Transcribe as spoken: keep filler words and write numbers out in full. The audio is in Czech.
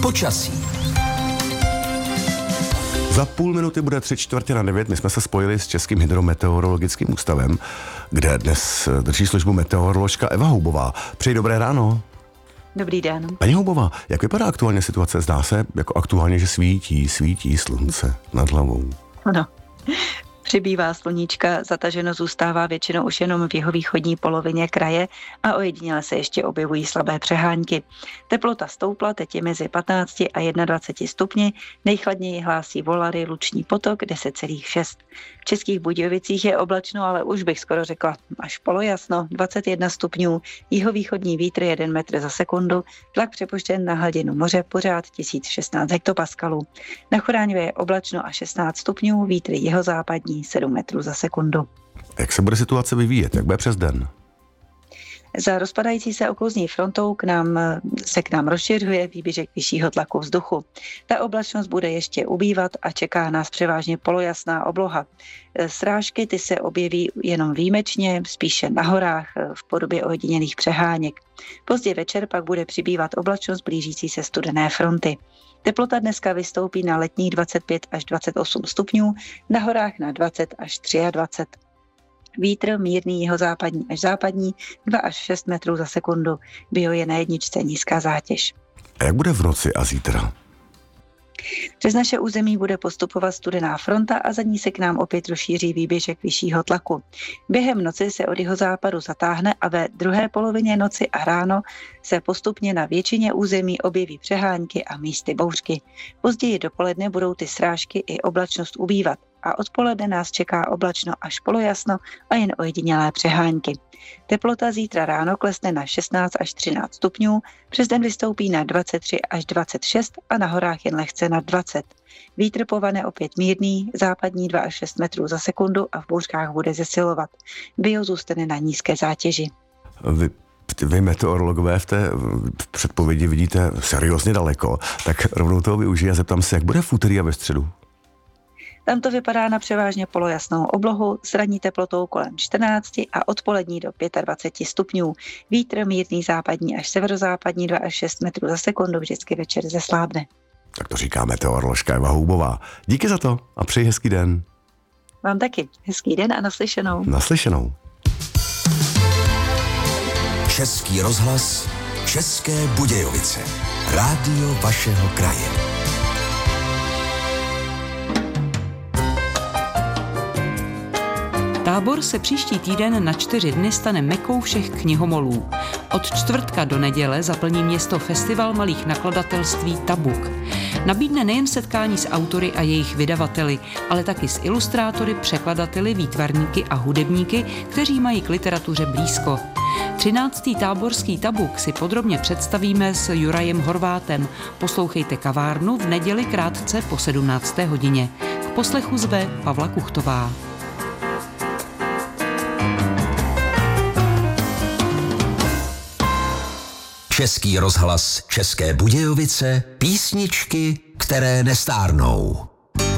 Počasí. Za půl minuty bude tři čtvrtě na devět. My jsme se spojili s Českým hydrometeorologickým ústavem, kde dnes drží službu meteoroložka Eva Houbová. Přeji dobré ráno. Dobrý den. Paní Houbová, jak vypadá aktuálně situace? Zdá se jako aktuálně, že svítí, svítí slunce nad hlavou. Ano. Přibývá sluníčka, zataženo zůstává většinou už jenom v jihovýchodní polovině kraje a ojediněle se ještě objevují slabé přehánky. Teplota stoupla, teď je mezi patnácti a dvaceti jedním stupni, nejchladněji hlásí Volary, Luční potok deset celá šest. V Českých Budějovicích je oblačno, ale už bych skoro řekla až polojasno, dvacet jedna stupňů, jihovýchodní vítr jeden metr za sekundu, tlak přepuštěn na hladinu moře pořád tisíc šestnáct hektopaskalů. Na Choráňově je oblačno a šestnáct stupňů, vítr jihozápadní sedm metrů za sekundu. Jak se bude situace vyvíjet? Jak bude přes den? Za rozpadající se okluzní frontou k nám, se k nám rozšiřuje výběžek vyššího tlaku vzduchu. Ta oblačnost bude ještě ubývat a čeká nás převážně polojasná obloha. Srážky ty se objeví jenom výjimečně, spíše na horách v podobě ojedinělých přeháněk. Pozdě večer pak bude přibývat oblačnost blížící se studené fronty. Teplota dneska vystoupí na letních dvacet pět až dvacet osm stupňů, na horách na dvacet až dvacet tři. Vítr mírný jihozápadní až západní dva až šest metrů za sekundu. Bio je na jedničce nízká zátěž. A jak bude v noci a zítra? Přes naše území bude postupovat studená fronta a za ní se k nám opět rozšíří výběžek vyššího tlaku. Během noci se od jihozápadu zatáhne a ve druhé polovině noci a ráno se postupně na většině území objeví přehánky a místy bouřky. Později dopoledne budou ty srážky i oblačnost ubývat a odpoledne nás čeká oblačno až polojasno a jen ojedinělé přehánky. Teplota zítra ráno klesne na šestnáct až třináct stupňů, přes den vystoupí na dvacet tři až dvacet šest a na horách jen lehce na dvacet. Vítr povane opět mírný, západní dva až šest metrů za sekundu a v bouřkách bude zesilovat. Bio zůstane na nízké zátěži. Vy, vy meteorologové v té předpovědi vidíte seriózně daleko, tak rovnou toho využiji a zeptám se, jak bude v úterý a ve středu? Tam to vypadá na převážně polojasnou oblohu s ranní teplotou kolem čtrnácti a odpolední do dvacet pět stupňů. Vítr mírný západní až severozápadní dva až šest metrů za sekundu, vždycky večer zeslábne. Tak to říká meteoroložka Eva Houbová. Díky za to a přeji hezký den. Vám taky. Hezký den a naslyšenou. Naslyšenou. Český rozhlas, České Budějovice. Rádio vašeho kraje. Tábor se příští týden na čtyři dny stane mekou všech knihomolů. Od čtvrtka do neděle zaplní město festival malých nakladatelství Tabuk. Nabídne nejen setkání s autory a jejich vydavateli, ale taky s ilustrátory, překladateli, výtvarníky a hudebníky, kteří mají k literatuře blízko. třináctý táborský Tabuk si podrobně představíme s Jurajem Horvátem. Poslouchejte Kavárnu v neděli krátce po sedmnácté hodině. K poslechu zve Pavla Kuchtová. Český rozhlas České Budějovice, písničky, které nestárnou.